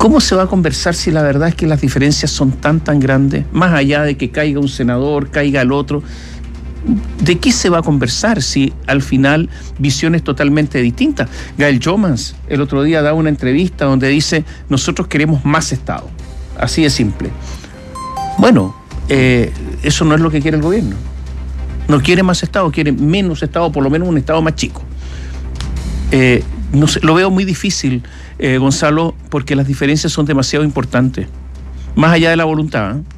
¿Cómo se va a conversar si la verdad es que las diferencias son tan grandes? Más allá de que caiga un senador, caiga el otro, ¿de qué se va a conversar si al final visiones totalmente distintas? Gael Jomans el otro día da una entrevista donde dice: nosotros queremos más Estado, así de simple. Bueno, eso no es lo que quiere el gobierno. No quiere más Estado, quiere menos Estado, por lo menos un Estado más chico. No sé, lo veo muy difícil, Gonzalo, porque las diferencias son demasiado importantes, más allá de la voluntad, ¿eh?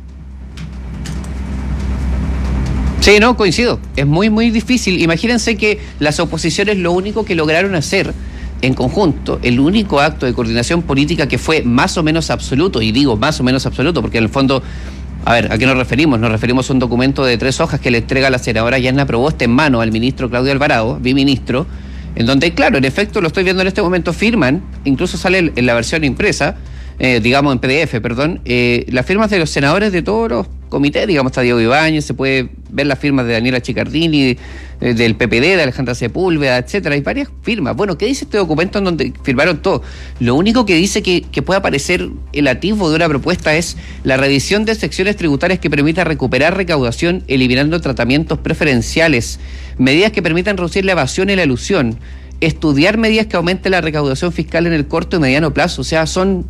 Sí, no, coincido. Es muy difícil. Imagínense que las oposiciones lo único que lograron hacer en conjunto, el único acto de coordinación política que fue más o menos absoluto, y digo más o menos absoluto porque en el fondo, a ver, ¿a qué nos referimos? Nos referimos a un documento de 3 hojas que le entrega la senadora Yanna Proboste en mano al ministro Claudio Alvarado, biministro, en donde, claro, en efecto, lo estoy viendo en este momento, firman, incluso sale en la versión impresa, digamos en PDF, perdón, las firmas de los senadores de todos los comités, digamos, está Diego Ibáñez, se puede ver las firmas de Daniela Chiccardini, del PPD, de Alejandra Sepúlveda, etcétera, hay varias firmas. Bueno, ¿qué dice este documento en donde firmaron todo? Lo único que dice que puede aparecer el atisbo de una propuesta es la revisión de secciones tributarias que permita recuperar recaudación eliminando tratamientos preferenciales, medidas que permitan reducir la evasión y la elusión, estudiar medidas que aumenten la recaudación fiscal en el corto y mediano plazo. O sea, son...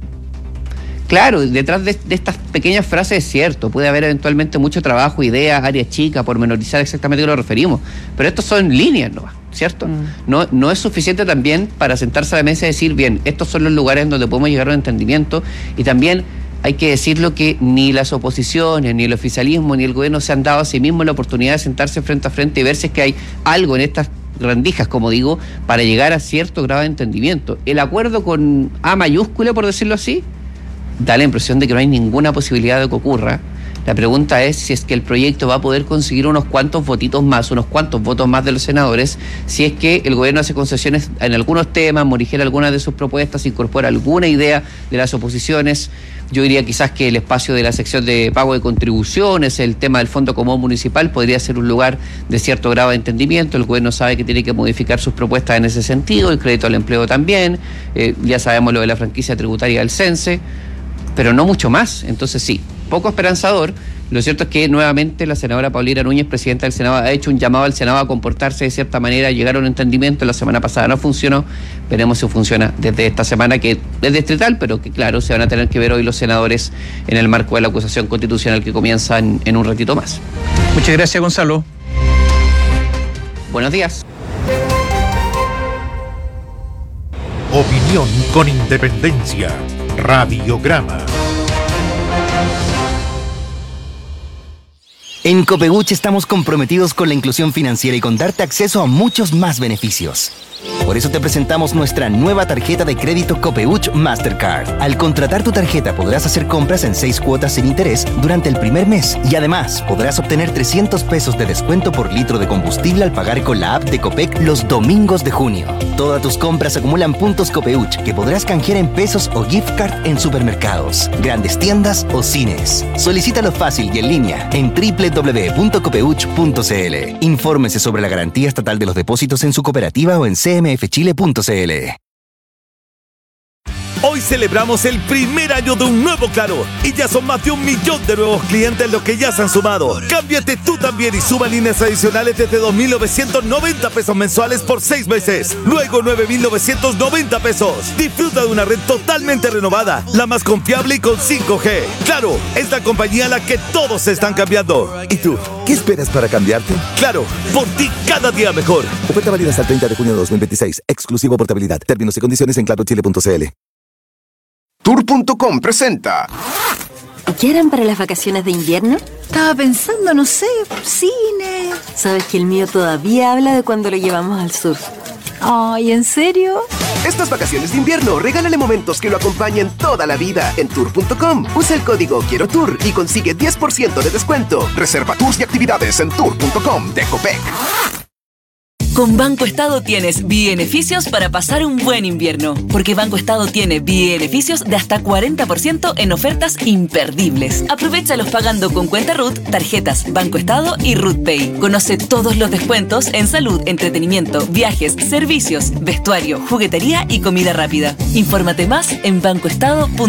Claro, detrás de estas pequeñas frases es cierto, puede haber eventualmente mucho trabajo, ideas, áreas chicas, pormenorizar exactamente a qué nos referimos, pero estos son líneas, ¿no? ¿Cierto? No es suficiente también para sentarse a la mesa y decir, bien, estos son los lugares en donde podemos llegar a un entendimiento, y también hay que decirlo que ni las oposiciones, ni el oficialismo, ni el gobierno se han dado a sí mismos la oportunidad de sentarse frente a frente y ver si es que hay algo en estas rendijas, como digo, para llegar a cierto grado de entendimiento. El acuerdo con A mayúscula, por decirlo así, da la impresión de que no hay ninguna posibilidad de que ocurra. La pregunta es si es que el proyecto va a poder conseguir unos cuantos votitos más, unos cuantos votos más de los senadores, si es que el gobierno hace concesiones en algunos temas, morigera algunas de sus propuestas, incorpora alguna idea de las oposiciones. Yo diría quizás que el espacio de la sección de pago de contribuciones, el tema del Fondo Común Municipal, podría ser un lugar de cierto grado de entendimiento. El gobierno sabe que tiene que modificar sus propuestas en ese sentido, el crédito al empleo también, ya sabemos lo de la franquicia tributaria del CENSE, pero no mucho más. Entonces sí, poco esperanzador. Lo cierto es que nuevamente la senadora Paulina Núñez, presidenta del Senado, ha hecho un llamado al Senado a comportarse de cierta manera, a llegar a un entendimiento. La semana pasada no funcionó, veremos si funciona desde esta semana, que es distrital, pero que claro, se van a tener que ver hoy los senadores en el marco de la acusación constitucional que comienza en un ratito más. Muchas gracias, Gonzalo. Buenos días. Opinión con independencia. Radiograma. En Copeuch estamos comprometidos con la inclusión financiera y con darte acceso a muchos más beneficios. Por eso te presentamos nuestra nueva tarjeta de crédito Copeuch Mastercard. Al contratar tu tarjeta podrás hacer compras en 6 cuotas sin interés durante el primer mes y además podrás obtener 300 pesos de descuento por litro de combustible al pagar con la app de Copec los domingos de junio. Todas tus compras acumulan puntos Copeuch que podrás canjear en pesos o gift card en supermercados, grandes tiendas o cines. Solicítalo fácil y en línea en www.copeuch.cl. Infórmese sobre la garantía estatal de los depósitos en su cooperativa o en cmfchile.cl. Hoy celebramos el primer año de un nuevo Claro y ya son más de 1 millón de nuevos clientes los que ya se han sumado. Cámbiate tú también y suma líneas adicionales desde 2.990 pesos mensuales por 6 meses. Luego 9.990 pesos. Disfruta de una red totalmente renovada, la más confiable y con 5G. Claro, es la compañía a la que todos se están cambiando. ¿Y tú? ¿Qué esperas para cambiarte? Claro, por ti cada día mejor. Oferta válida hasta el 30 de junio de 2026. Exclusivo portabilidad. Términos y condiciones en clarochile.cl. Tour.com presenta. ¿Qué harán para las vacaciones de invierno? Estaba pensando, no sé, cine. Sabes que el mío todavía habla de cuando lo llevamos al sur. Ay, ¿en serio? Estas vacaciones de invierno, regálale momentos que lo acompañen toda la vida en Tour.com. Usa el código Quiero Tour y consigue 10% de descuento. Reserva tours y actividades en Tour.com de Copec. Con Banco Estado tienes beneficios para pasar un buen invierno, porque Banco Estado tiene beneficios de hasta 40% en ofertas imperdibles. Aprovéchalos pagando con cuenta RUT, tarjetas Banco Estado y RUT Pay. Conoce todos los descuentos en salud, entretenimiento, viajes, servicios, vestuario, juguetería y comida rápida. Infórmate más en bancoestado.cl.